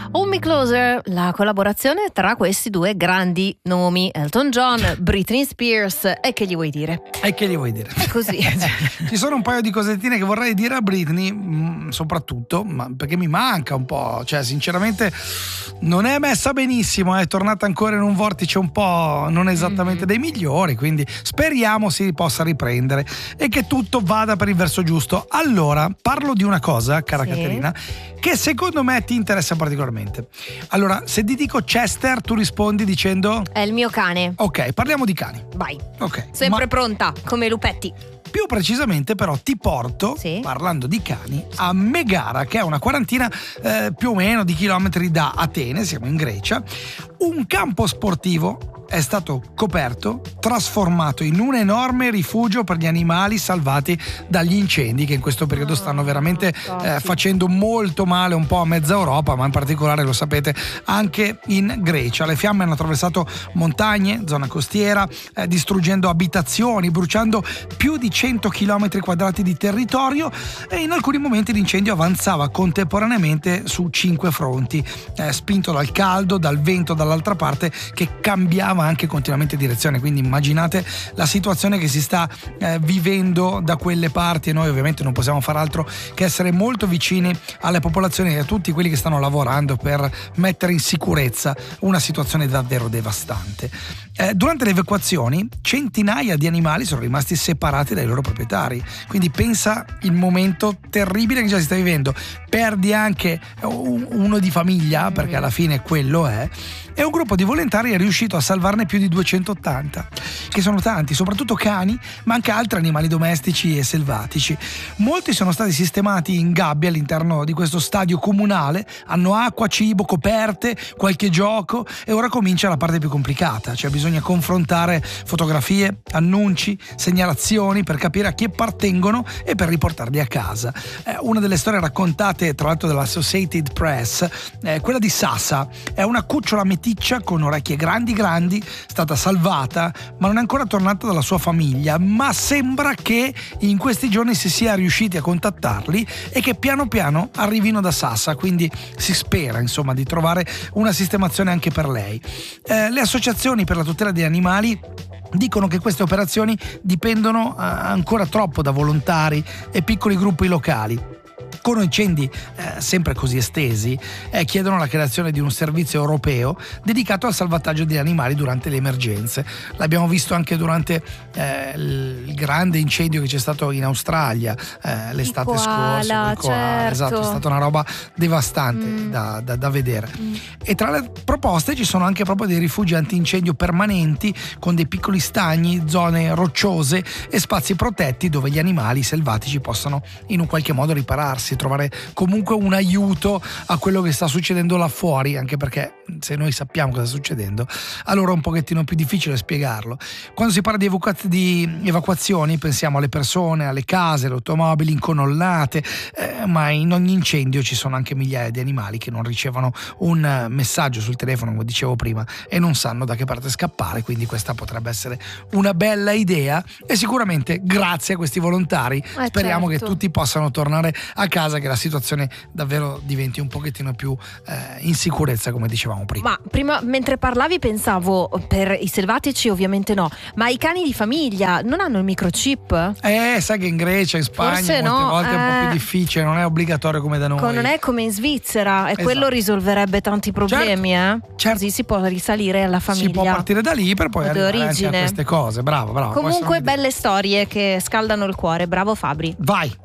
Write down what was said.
Hold Me Closer, la collaborazione tra questi due grandi nomi, Elton John, Britney Spears. E che gli vuoi dire? E che gli vuoi dire? Così. Ci sono un paio di cosettine che vorrei dire a Britney, soprattutto, perché mi manca un po', cioè sinceramente non è messa benissimo, è tornata ancora in un vortice un po' non esattamente dei migliori, quindi speriamo si possa riprendere e che tutto vada per il verso giusto. Allora, parlo di una cosa, cara Caterina, che secondo me ti interessa particolarmente. Allora, se ti dico Chester, tu rispondi dicendo? È il mio cane. Ok, parliamo di cani. Vai. Ok. Sempre pronta, come Lupetti. Più precisamente però ti porto, parlando di cani, a Megara, che è una quarantina più o meno di chilometri da Atene, siamo in Grecia. Un campo sportivo è stato coperto, trasformato in un enorme rifugio per gli animali salvati dagli incendi che in questo periodo stanno veramente facendo molto male un po' a mezza Europa, ma in particolare, lo sapete, anche in Grecia. Le fiamme hanno attraversato montagne, zona costiera, distruggendo abitazioni, bruciando più di 100 km quadrati di territorio, e in alcuni momenti l'incendio avanzava contemporaneamente su 5 fronti, spinto dal caldo, dal vento dall'altra parte che cambiava anche continuamente direzione. Quindi immaginate la situazione che si sta vivendo da quelle parti, e noi ovviamente non possiamo far altro che essere molto vicini alle popolazioni e a tutti quelli che stanno lavorando per mettere in sicurezza una situazione davvero devastante. Durante le evacuazioni centinaia di animali sono rimasti separati dai loro proprietari, quindi pensa il momento terribile che già si sta vivendo. Perdi anche uno di famiglia, perché alla fine quello è, e un gruppo di volontari è riuscito a salvarne più di 280, che sono tanti, soprattutto cani, ma anche altri animali domestici e selvatici. Molti sono stati sistemati in gabbie all'interno di questo stadio comunale, hanno acqua, cibo, coperte, qualche gioco, e ora comincia la parte più complicata, cioè bisogna confrontare fotografie, annunci, segnalazioni per capire a chi appartengono e per riportarli a casa. Una delle storie raccontate tra l'altro dall'Associated Press è quella di Sasa. È una cucciola meticcia con orecchie grandi, stata salvata ma non è ancora tornata dalla sua famiglia, ma sembra che in questi giorni si sia riusciti a contattarli e che piano piano arrivino da Sasa, quindi si spera insomma di trovare una sistemazione anche per lei. Le associazioni per la tutela degli animali dicono che queste operazioni dipendono ancora troppo da volontari e piccoli gruppi locali. Con incendi sempre così estesi, chiedono la creazione di un servizio europeo dedicato al salvataggio degli animali durante le emergenze. L'abbiamo visto anche durante il grande incendio che c'è stato in Australia l'estate scorsa. Certo. Esatto, è stata una roba devastante da vedere. E tra le proposte ci sono anche proprio dei rifugi antincendio permanenti con dei piccoli stagni, zone rocciose e spazi protetti dove gli animali selvatici possano in un qualche modo ripararsi, trovare comunque un aiuto a quello che sta succedendo là fuori, anche perché se noi sappiamo cosa sta succedendo allora è un pochettino più difficile spiegarlo. Quando si parla di evacuazioni pensiamo alle persone, alle case, alle automobili incollate, ma in ogni incendio ci sono anche migliaia di animali che non ricevono un messaggio sul telefono, come dicevo prima, e non sanno da che parte scappare, quindi questa potrebbe essere una bella idea, e sicuramente grazie a questi volontari speriamo che tutti possano tornare a casa, che la situazione davvero diventi un pochettino più in sicurezza, come dicevamo prima. Ma prima, mentre parlavi, pensavo, per i selvatici ovviamente no, ma i cani di famiglia non hanno il microchip? Sai che in Grecia, in Spagna forse molte volte è un po' più difficile, non è obbligatorio come da noi. Non è come in Svizzera, e quello risolverebbe tanti problemi. Certo. Così si può risalire alla famiglia. Si può partire da lì per poi arrivare anche a queste cose. Bravo. Comunque belle storie che scaldano il cuore. Bravo Fabri. Vai.